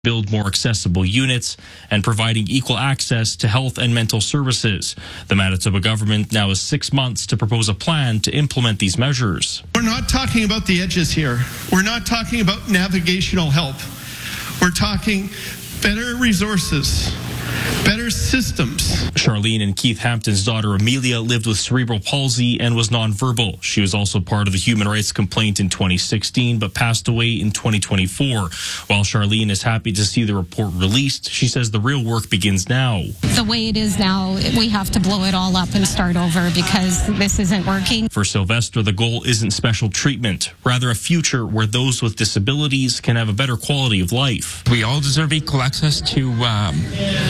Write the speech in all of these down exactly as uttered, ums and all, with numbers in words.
build more accessible units, and providing equal access to health and mental services. The Manitoba government now has six months to propose a plan to implement these measures. We're not talking about the edges here. We're not talking about navigational help. We're talking better resources, better systems. Charlene and Keith Hampton's daughter Amelia lived with cerebral palsy and was nonverbal. She was also part of the human rights complaint in twenty sixteen, but passed away in twenty twenty-four. While Charlene is happy to see the report released, she says the real work begins now. The way it is now, we have to blow it all up and start over because this isn't working. For Sylvester, the goal isn't special treatment, rather a future where those with disabilities can have a better quality of life. We all deserve equal access to um,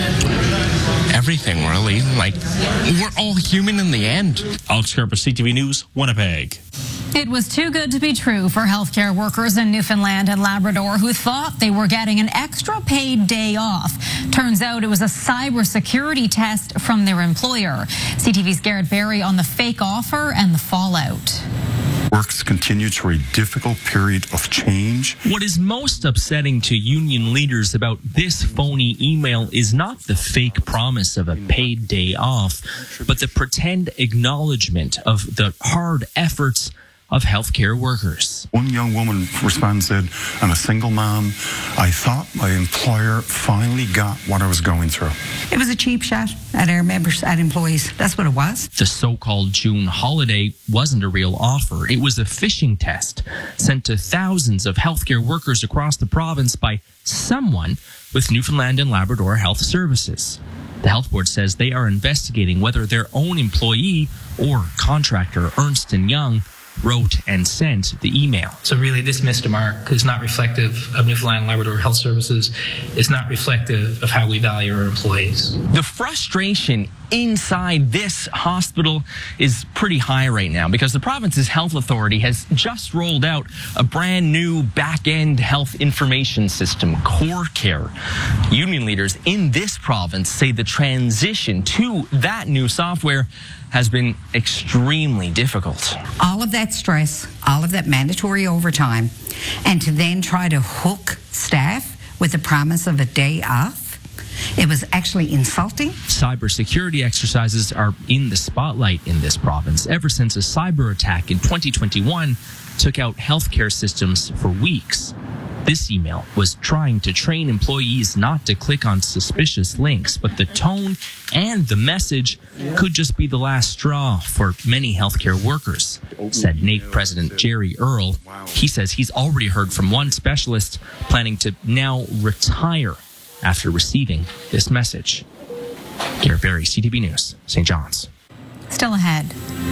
everything, really. Like, we're all human in the end. Alex Carper, C T V News, Winnipeg. It was too good to be true for healthcare workers in Newfoundland and Labrador who thought they were getting an extra paid day off. Turns out it was a cybersecurity test from their employer. C T V's Garrett Berry on the fake offer and the fallout. Works continue through a difficult period of change. What is most upsetting to union leaders about this phony email is not the fake promise of a paid day off, but the pretend acknowledgement of the hard efforts of healthcare workers. One young woman responded, said, I'm a single mom. I thought my employer finally got what I was going through. It was a cheap shot at our members, at employees. That's what it was. The so-called June holiday wasn't a real offer. It was a phishing test sent to thousands of healthcare workers across the province by someone with Newfoundland and Labrador Health Services. The health board says they are investigating whether their own employee or contractor, Ernst and Young, wrote and sent the email. So really, this missed a mark is not reflective of Newfoundland and Labrador Health Services. It's not reflective of how we value our employees. The frustration inside this hospital is pretty high right now because the province's health authority has just rolled out a brand new back-end health information system, CoreCare. Union leaders in this province say the transition to that new software has been extremely difficult. All of that stress, all of that mandatory overtime, and to then try to hook staff with the promise of a day off, it was actually insulting. Cybersecurity exercises are in the spotlight in this province ever since a cyber attack in twenty twenty-one took out healthcare systems for weeks. This email was trying to train employees not to click on suspicious links, but the tone and the message could just be the last straw for many healthcare workers, said N A P President Jerry Earl. He says he's already heard from one specialist planning to now retire after receiving this message. Garrett Berry, C T V News, Saint John's. Still ahead.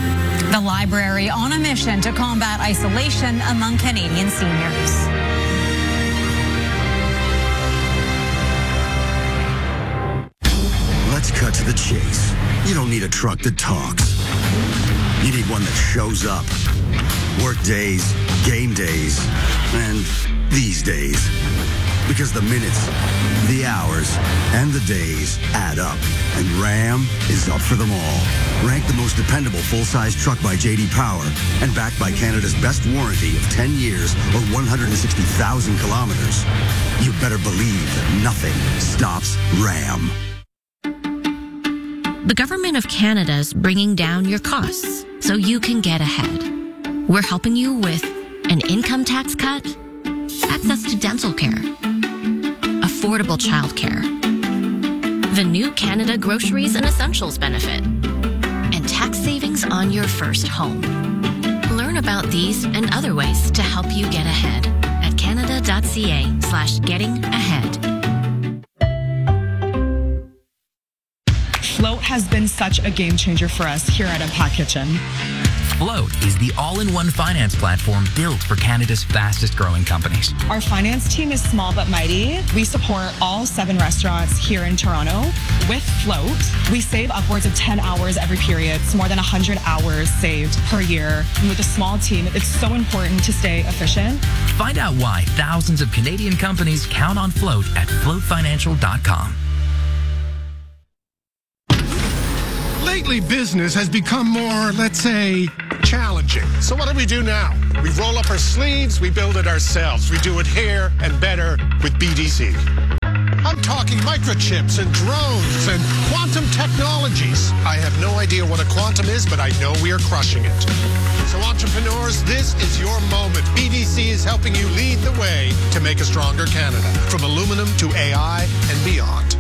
The library on a mission to combat isolation among Canadian seniors. Let's cut to the chase. You don't need a truck that talks. You need one that shows up. Work days, game days, and these days. Because the minutes, the hours, and the days add up. And Ram is up for them all. Ranked the most dependable full-size truck by J D Power and backed by Canada's best warranty of ten years or one hundred sixty thousand kilometers. You better believe that nothing stops Ram. The Government of Canada is bringing down your costs so you can get ahead. We're helping you with an income tax cut, access to dental care, affordable childcare, the new Canada Groceries and Essentials benefit, and tax savings on your first home. Learn about these and other ways to help you get ahead at canada.ca slash getting ahead. Float has been such a game changer for us here at Impact Kitchen. Float is the all-in-one finance platform built for Canada's fastest growing companies. Our finance team is small but mighty. We support all seven restaurants here in Toronto. With Float, we save upwards of ten hours every period. It's more than one hundred hours saved per year. And with a small team, it's so important to stay efficient. Find out why thousands of Canadian companies count on Float at float financial dot com. Lately, business has become more, let's say, challenging. So what do we do now? We roll up our sleeves, we build it ourselves. We do it here and better with B D C. I'm talking microchips and drones and quantum technologies. I have no idea what a quantum is, but I know we are crushing it. So entrepreneurs, this is your moment. B D C is helping you lead the way to make a stronger Canada, from aluminum to A I and beyond.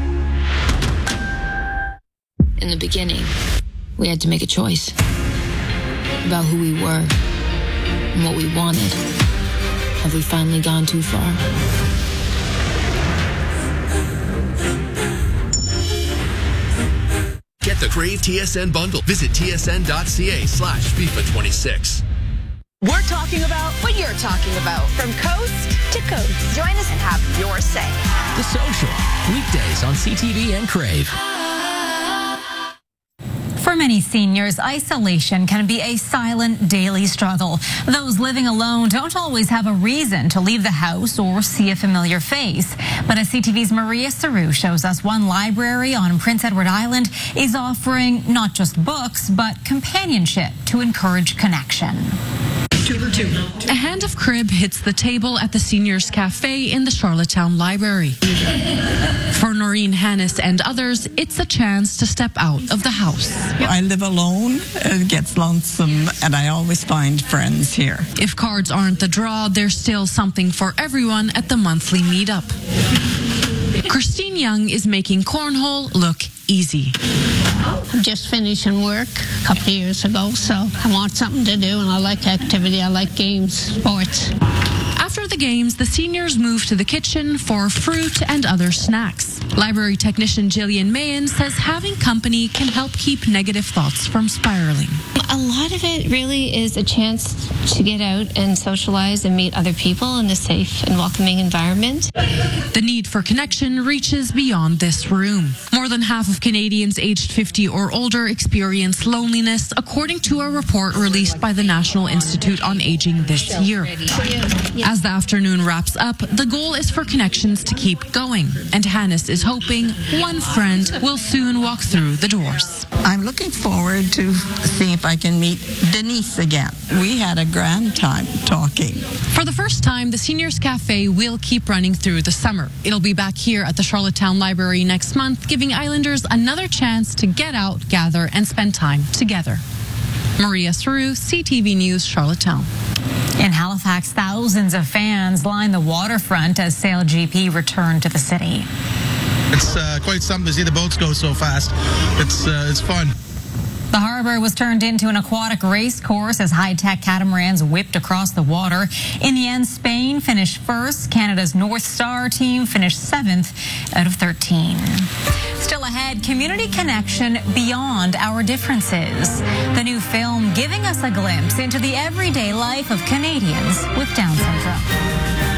In the beginning, we had to make a choice about who we were and what we wanted. Have we finally gone too far? Get the Crave T S N bundle. Visit tsn.ca slash FIFA 26. We're talking about what you're talking about. From coast to coast. Join us and have your say. The Social. Weekdays on C T V and Crave. For many seniors, isolation can be a silent daily struggle. Those living alone don't always have a reason to leave the house or see a familiar face. But as C T V's Maria Saru shows us, one library on Prince Edward Island is offering not just books, but companionship to encourage connection. A hand of crib hits the table at the Seniors Cafe in the Charlottetown Library. For Noreen Hannes and others, it's a chance to step out of the house. I live alone, it gets lonesome, and I always find friends here. If cards aren't the draw, there's still something for everyone at the monthly meetup. Christine Young is making cornhole look easy. I'm just finishing work a couple of years ago, so I want something to do, and I like activity, I like games, sports. After the games, the seniors move to the kitchen for fruit and other snacks. Library technician Jillian Mahan says having company can help keep negative thoughts from spiraling. A lot of it really is a chance to get out and socialize and meet other people in a safe and welcoming environment. The need for connection reaches beyond this room. More than half of Canadians aged fifty or older experience loneliness, according to a report released by the National Institute on Aging this year. As the afternoon wraps up, the goal is for connections to keep going, and Hannes is hoping one friend will soon walk through the doors. I'm looking forward to seeing if I can meet Denise again. We had a grand time talking. For the first time, the Seniors Cafe will keep running through the summer. It'll be back here at the Charlottetown Library next month, giving Islanders another chance to get out, gather, and spend time together. Maria Saru, C T V News, Charlottetown. In Halifax, thousands of fans line the waterfront as Sail G P returned to the city. It's uh, quite something to see the boats go so fast. It's uh, it's fun. The harbor was turned into an aquatic race course as high-tech catamarans whipped across the water. In the end, Spain finished first. Canada's North Star team finished seventh out of thirteen. Still ahead, community connection beyond our differences. The new film giving us a glimpse into the everyday life of Canadians with Down syndrome.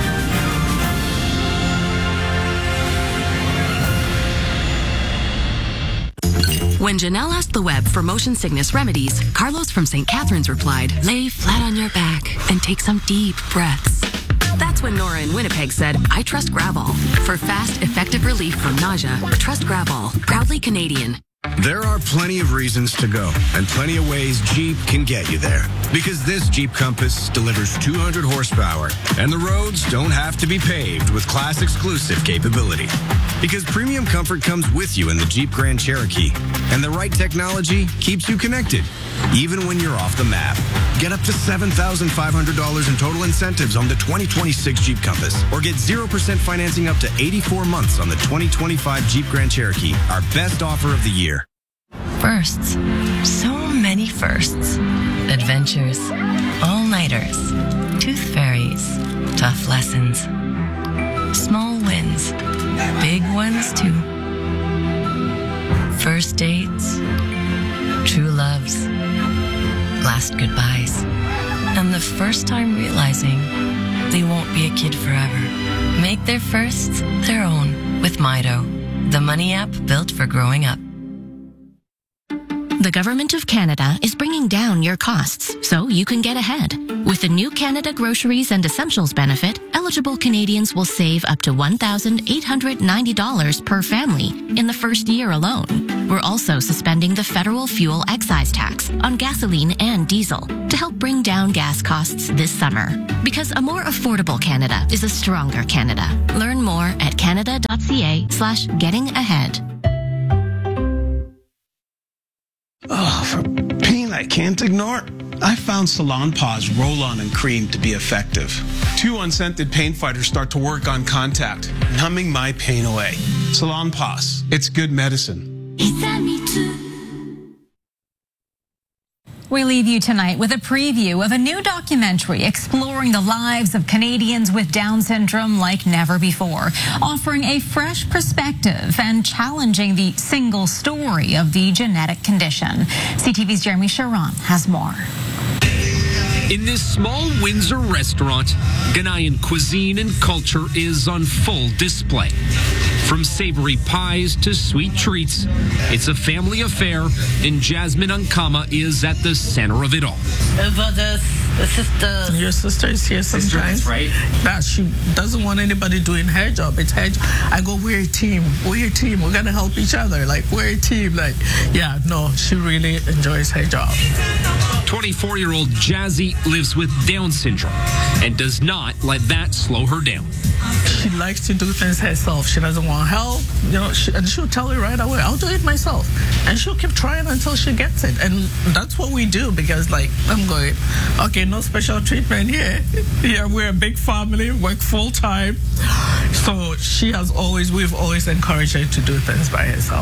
When Janelle asked the web for motion sickness remedies, Carlos from Saint Catharines replied, lay flat on your back and take some deep breaths. That's when Nora in Winnipeg said, I trust Gravol. For fast, effective relief from nausea, trust Gravol. Proudly Canadian. There are plenty of reasons to go and plenty of ways Jeep can get you there. Because this Jeep Compass delivers two hundred horsepower and the roads don't have to be paved with class exclusive capability. Because premium comfort comes with you in the Jeep Grand Cherokee and the right technology keeps you connected, even when you're off the map. Get up to seven thousand five hundred dollars in total incentives on the twenty twenty-six Jeep Compass or get zero percent financing up to eighty-four months on the twenty twenty-five Jeep Grand Cherokee, our best offer of the year. Firsts. So many firsts. Adventures. All-nighters. Tooth fairies. Tough lessons. Small wins. Big ones, too. First dates. True loves. Last goodbyes. And the first time realizing they won't be a kid forever. Make their firsts their own with Mido, the money app built for growing up. The Government of Canada is bringing down your costs so you can get ahead. With the new Canada Groceries and Essentials benefit, eligible Canadians will save up to one thousand eight hundred ninety dollars per family in the first year alone. We're also suspending the federal fuel excise tax on gasoline and diesel to help bring down gas costs this summer. Because a more affordable Canada is a stronger Canada. Learn more at canada.ca slash getting ahead. Oh, for pain I can't ignore, I found Salonpas Roll-On and Cream to be effective. Two unscented pain fighters start to work on contact, numbing my pain away. Salonpas, it's good medicine. We leave you tonight with a preview of a new documentary exploring the lives of Canadians with Down syndrome like never before, offering a fresh perspective and challenging the single story of the genetic condition. C T V's Jeremy Sharon has more. In this small Windsor restaurant, Ghanaian cuisine and culture is on full display. From savory pies to sweet treats, it's a family affair, and Jasmine Ankama is at the center of it all. Brothers, sisters. Your sister is here sometimes, right? That she doesn't want anybody doing her job. It's her job. I go, we're a team. We're a team. We're gonna help each other. Like, we're a team. Like, yeah, no, she really enjoys her job. twenty-four-year-old Jazzy lives with Down syndrome and does not let that slow her down. She likes to do things herself. She doesn't want help, you know, she, and she'll tell you right away, I'll do it myself. And she'll keep trying until she gets it. And that's what we do, because, like, I'm going, okay, no special treatment here. Yeah, we're a big family, work full time. So she has always, we've always encouraged her to do things by herself.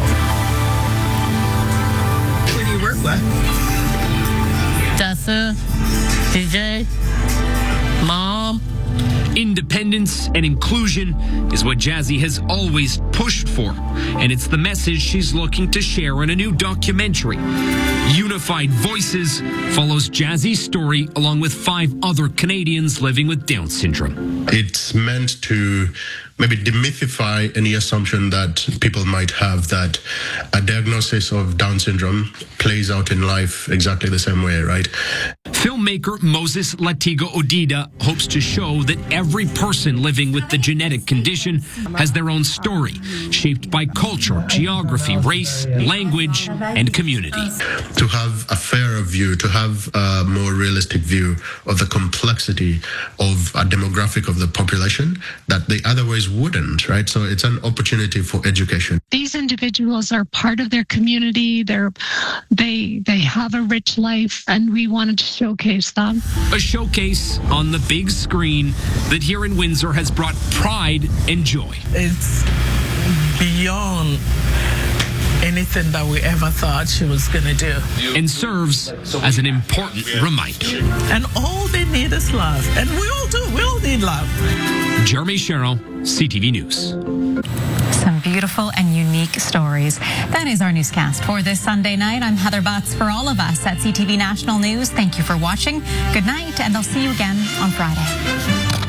Where do you work with? Tessa, D J, Mom. Independence and inclusion is what Jazzy has always pushed for, and it's the message she's looking to share in a new documentary. Unified Voices follows Jazzy's story along with five other Canadians living with Down syndrome. It's meant to maybe demystify any assumption that people might have that a diagnosis of Down syndrome plays out in life exactly the same way, right? Filmmaker Moses Latigo Odida hopes to show that every person living with the genetic condition has their own story, shaped by culture, geography, race, language, and community. To have a fairer view, to have a more realistic view of the complexity of a demographic of the population that they otherwise wouldn't, right? So it's an opportunity for education. These individuals are part of their community. They're, they, they have a rich life, and we wanted to showcase them. A showcase on the big screen that here in Windsor has brought pride and joy. It's beyond anything that we ever thought she was going to do. And serves as an important reminder. And all they need is love. And we all do. We all need love. Jeremy Sherrill, C T V News. Some beautiful and unique stories. That is our newscast for this Sunday night. I'm Heather Butts. For all of us at C T V National News, thank you for watching. Good night, and I'll see you again on Friday.